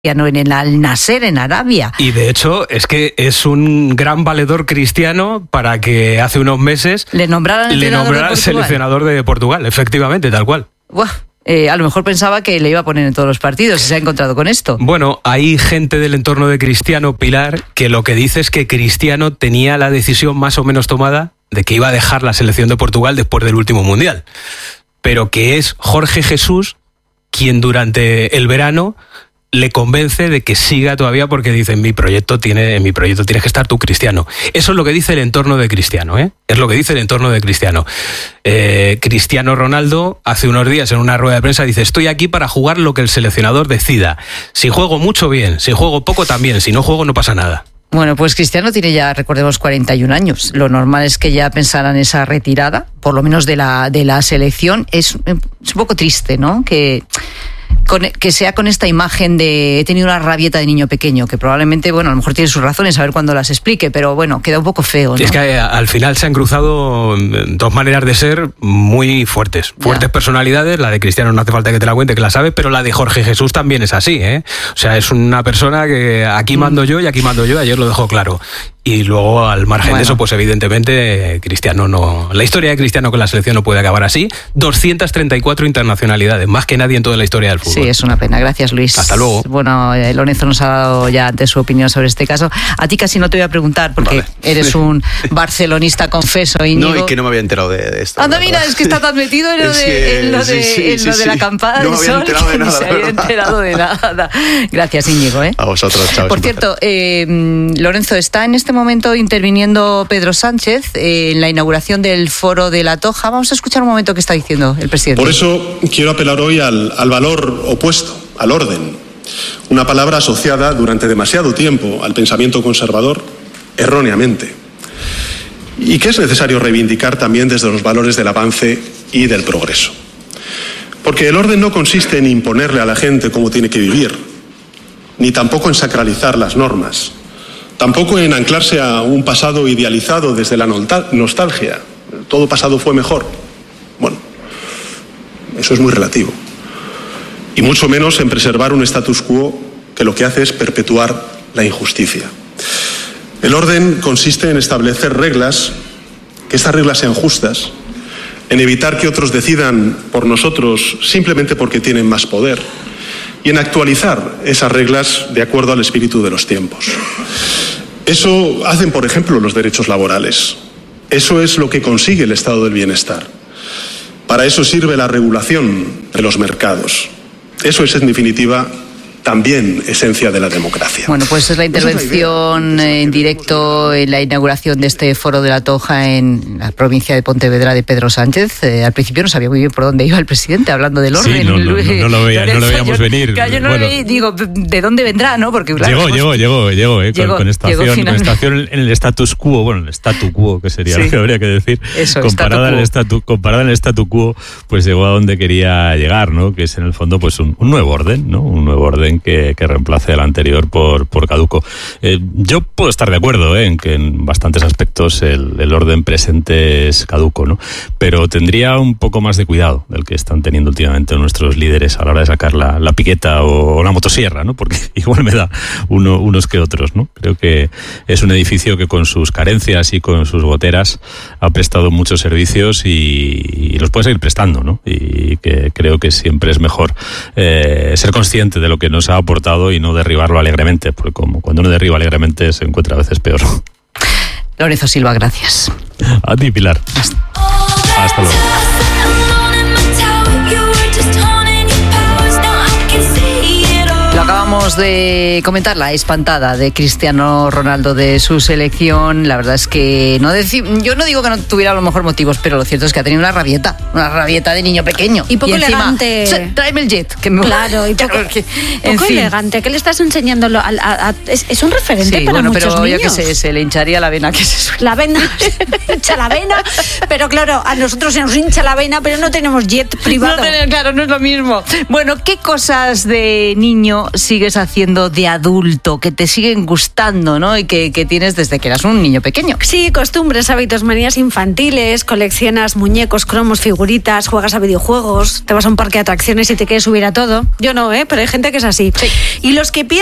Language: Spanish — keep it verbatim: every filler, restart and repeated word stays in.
en el Al-Nasser, en Arabia. Y de hecho es que es un gran valedor cristiano para que hace unos meses le nombraran le nombrara seleccionador de Portugal, efectivamente, tal cual. Buah. Eh, a lo mejor pensaba que le iba a poner en todos los partidos y se ha encontrado con esto. Bueno, hay gente del entorno de Cristiano, Pilar, que lo que dice es que Cristiano tenía la decisión más o menos tomada de que iba a dejar la selección de Portugal después del último Mundial, pero que es Jorge Jesús quien durante el verano le convence de que siga todavía porque dice, en mi proyecto tiene, en mi proyecto tienes que estar tú, Cristiano. Eso es lo que dice el entorno de Cristiano, ¿eh? Es lo que dice el entorno de Cristiano. Eh, Cristiano Ronaldo hace unos días en una rueda de prensa dice, estoy aquí para jugar lo que el seleccionador decida. Si juego mucho, bien. Si juego poco, también. Si no juego, no pasa nada. Bueno, pues Cristiano tiene ya, recordemos, cuarenta y un años. Lo normal es que ya pensara en esa retirada, por lo menos de la, de la selección. Es, es un poco triste, ¿no? Que... Con, que sea con esta imagen de he tenido una rabieta de niño pequeño, que probablemente, bueno, a lo mejor tiene sus razones, a ver cuándo las explique, pero bueno, queda un poco feo, ¿no? Es que al final se han cruzado dos maneras de ser muy fuertes, fuertes ya. Personalidades. La de Cristiano no hace falta que te la cuente, que la sabe, pero la de Jorge Jesús también es así, ¿eh? O sea, es una persona que aquí mando yo y aquí mando yo, ayer lo dejó claro. Y luego, al margen bueno. de eso, pues evidentemente Cristiano no... La historia de Cristiano con la selección no puede acabar así. doscientas treinta y cuatro internacionalidades, más que nadie en toda la historia del fútbol. Sí, es una pena. Gracias, Luis. Hasta luego. Bueno, Lorenzo nos ha dado ya antes su opinión sobre este caso. A ti casi no te voy a preguntar, porque vale. eres un barcelonista confeso, Íñigo. No, y que no me había enterado de esto. Anda, mira, es que está tan metido en lo de, que, en lo de, sí, sí, en lo sí, de la acampada no del sol que de nada, no se había enterado de nada. Gracias, Íñigo. ¿eh? A vosotros, chao. Por cierto, eh, Lorenzo, está en este momento interviniendo Pedro Sánchez eh, en la inauguración del Foro de la Toja. Vamos a escuchar un momento qué está diciendo el presidente. Por eso quiero apelar hoy al, al valor opuesto, al orden. Una palabra asociada durante demasiado tiempo al pensamiento conservador, erróneamente. Y que es necesario reivindicar también desde los valores del avance y del progreso. Porque el orden no consiste en imponerle a la gente cómo tiene que vivir, ni tampoco en sacralizar las normas. Tampoco en anclarse a un pasado idealizado desde la nostalgia. Todo pasado fue mejor. Bueno, eso es muy relativo. Y mucho menos en preservar un status quo que lo que hace es perpetuar la injusticia. El orden consiste en establecer reglas, que estas reglas sean justas, en evitar que otros decidan por nosotros simplemente porque tienen más poder, y en actualizar esas reglas de acuerdo al espíritu de los tiempos. Eso hacen, por ejemplo, los derechos laborales. Eso es lo que consigue el estado del bienestar. Para eso sirve la regulación de los mercados. Eso es, en definitiva, también esencia de la democracia. Bueno, pues es la intervención es la en directo en la inauguración de este Foro de la Toja en la provincia de Pontevedra de Pedro Sánchez. Eh, al principio no sabía muy bien por dónde iba el presidente hablando del orden. Sí, no, no, no, no, lo, veía, no lo veíamos yo, venir. Yo no bueno, lo veía, digo, ¿de dónde vendrá? ¿No? Porque, claro, llegó, pues, llegó, llegó, llegó, eh, llegó, con, con, estación, con estación en el status quo, bueno, el statu quo, que sería sí. lo que habría que decir. Eso, comparada, al statu, comparada al statu quo, pues llegó a donde quería llegar, ¿no? Que es en el fondo pues un, un nuevo orden, ¿no? Un nuevo orden que, que reemplaza el anterior por, por caduco. Eh, yo puedo estar de acuerdo eh, en que en bastantes aspectos el, el orden presente es caduco, ¿no? Pero tendría un poco más de cuidado del que están teniendo últimamente nuestros líderes a la hora de sacar la, la piqueta o, o la motosierra, ¿no? Porque igual me da uno, unos que otros, ¿no? Creo que es un edificio que con sus carencias y con sus goteras ha prestado muchos servicios y, y los puede seguir prestando, ¿no? Y que creo que siempre es mejor eh, ser consciente de lo que nos ha aportado y no derribarlo alegremente, porque como cuando uno derriba alegremente se encuentra a veces peor. Lorenzo Silva, gracias. A ti, Pilar. Hasta, Hasta luego. Lo acabamos de comentar, la espantada de Cristiano Ronaldo de su selección. La verdad es que no deci- yo no digo que no tuviera a lo mejor motivos, pero lo cierto es que ha tenido una rabieta, una rabieta de niño pequeño. Y poco y encima, elegante. Tráeme el jet. Que me... Claro, y poco, que, poco fin. elegante. ¿Qué le estás enseñando? A, a, a, es, es un referente sí, para bueno, muchos pero niños. Yo que sé, se le hincharía la vena que se suele. La vena, se hincha la vena, pero claro, a nosotros se nos hincha la vena, pero no tenemos jet privado. No tenemos, claro, no es lo mismo. Bueno, ¿qué cosas de niño sigues haciendo de adulto, que te siguen gustando, ¿no? Y que, que tienes desde que eras un niño pequeño. Sí, costumbres, hábitos, manías infantiles, coleccionas muñecos, cromos, figuritas, juegas a videojuegos, te vas a un parque de atracciones y te quieres subir a todo. Yo no, ¿eh? Pero hay gente que es así. Sí. Y los que